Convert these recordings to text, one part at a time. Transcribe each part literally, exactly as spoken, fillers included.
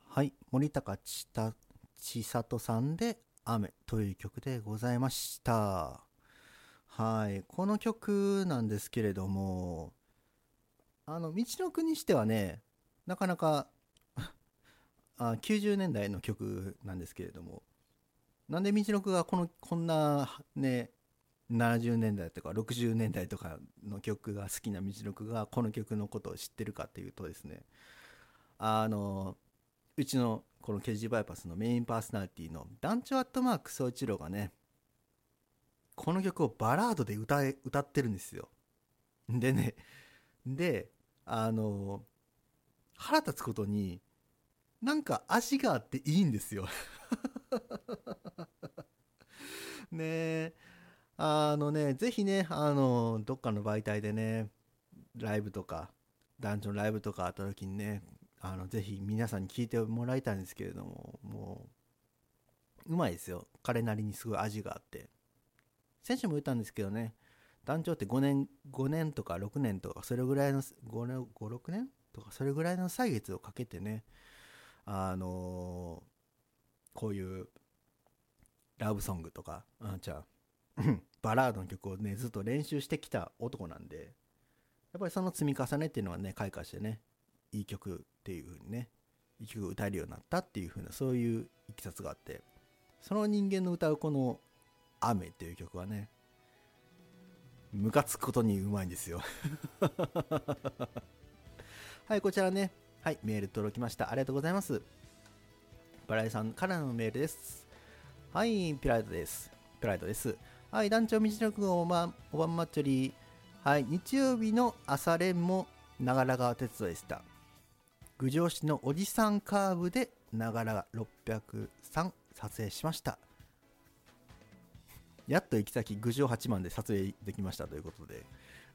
はい、森高千た千里さんで雨という曲でございました。はい、この曲なんですけれども、あの、道のくにしてはね、なかなかあきゅうじゅうねんだいの曲なんですけれども、なんで道のくがこの、こんなね、ななじゅうねんだいとかろくじゅうねんだいとかの曲が好きな道のくがこの曲のことを知ってるかっていうとですね、あの、うちのこのケージバイパスのメインパーソナリティの団長アットマーク総一郎がね、この曲をバラードで歌え歌ってるんですよ。でね、で、あの、腹立つことに、なんか味があっていいんですよ。ねえ、あのね、ぜひね、あの、どっかの媒体でね、ライブとか、団長のライブとかあった時にね、あの、ぜひ皆さんに聞いてもらいたいんですけれども、もう、うまいですよ。彼なりにすごい味があって。先週も言ったんですけどね、団長ってごねん、ごねんとかろくねんとか、それぐらいの、ごねん、ご、ろくねんとか、それぐらいの歳月をかけてね、あのーこういうラブソングとか、あじゃあ、バラードの曲をね、ずっと練習してきた男なんで、やっぱりその積み重ねっていうのはね、開花してね、いい曲っていう風にね、いい曲歌えるようになったっていう風な、そういういきさつがあって、その人間の歌うこの雨っていう曲はね、ムカつくことにうまいんですよ。はい、こちらね、はい、メール届きました。ありがとうございます。バラエさんからのメールです。はい、ピライドです。ピライドです。はい、団長道のくんおばおばん祭り。はい、日曜日の朝練も長良川鉄道でした。郡上市のおじさんカーブで長良ろっぴゃくさん撮影しました。やっと行き先郡上八幡で撮影できましたということで。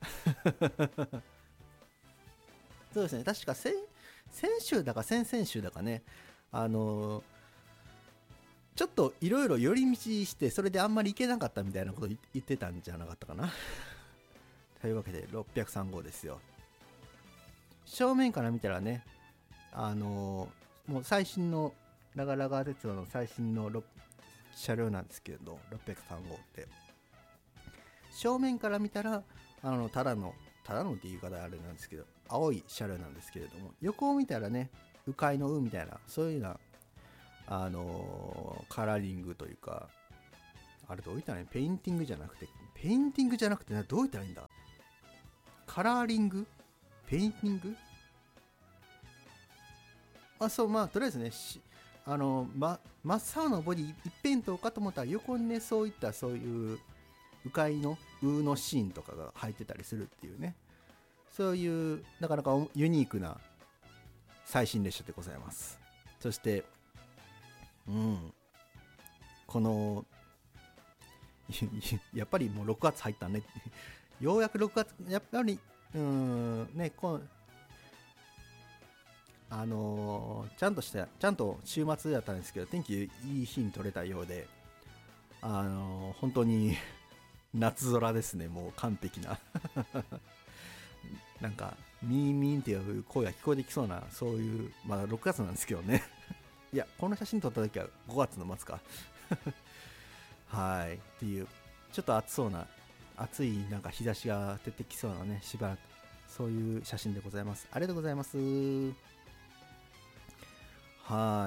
そうですね、確か先先週だか先々週だかね、あのーちょっといろいろ寄り道して、それであんまり行けなかったみたいなこと言ってたんじゃなかったかな。というわけでろっぴゃくさん号ですよ。正面から見たらね、あのーもう最新の長良川鉄道の最新の車両なんですけれど、ろっぴゃくさん号って正面から見たら、あのただのただのっていう言い方あれなんですけど、青い車両なんですけれども、横を見たらね、迂回の「う」みたいな、そういうような、あのーカラーリングというか、あれどう言ったらいいの、ペインティングじゃなくて、ペインティングじゃなくて、ね、どう言ったらいいんだ、カラーリング、ペインティング、あ、そう、まあ、とりあえずね、しあの、ま、真っ青のボディ一辺倒かと思ったら、横にね、そういった、そういう、迂回の「う」のシーンとかが入ってたりするっていうね、そういう、なかなかユニークな最新列車でございます。そして、うん、この、やっぱりもうろくがつ入ったね。ようやくろくがつ、やっぱり、うん、ね、こう、あのーちゃんとした、ちゃんと週末だったんですけど、天気いい日に撮れたようで、あのー本当に夏空ですね、もう完璧な。なんか、ミーミーンっていう声が聞こえてきそうな、そういう、まだろくがつなんですけどね。いや、この写真撮った時はごがつの末か。はい。っていう、ちょっと暑そうな、暑いなんか日差しが出てきそうなね、しばらく、そういう写真でございます。ありがとうございます。はい。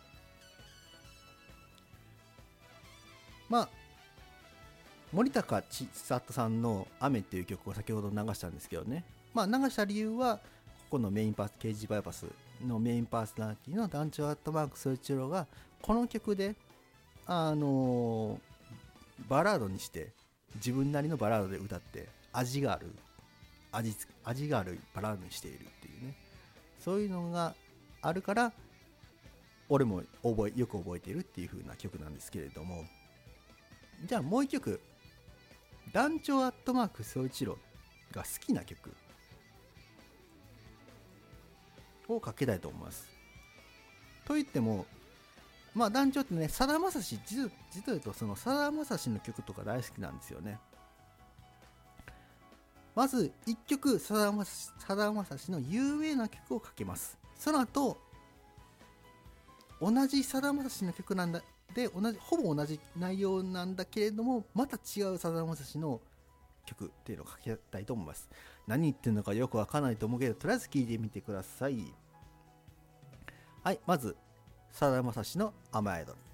まあ、森高千里さんの雨っていう曲を先ほど流したんですけどね。まあ、流した理由は、ここのメインパース、ケージバイパスのメインパーソナリティの団長アットマーク総一郎が、この曲で、あのーバラードにして、自分なりのバラードで歌って、味がある、味付味があるバラードにしているっていうね。そういうのがあるから、俺も覚えよく覚えているっていう風な曲なんですけれども、じゃあもう一曲、団長アットマーク総一郎が好きな曲をかけたいと思います。と言っても、まあ団長ってね、さだまさし、実を言うとそのさだまさしの曲とか大好きなんですよね。まずいっきょくさだまさしの有名な曲をかけます。その後、 同じさだまさしの曲なんだで同じほぼ同じ内容なんだけれども、また違うさだまさしの曲っていうのをかけたいと思います。何言ってるのかよくわからないと思うけど、とりあえず聴いてみてください。はい、まずさだまさしの雨アイドル。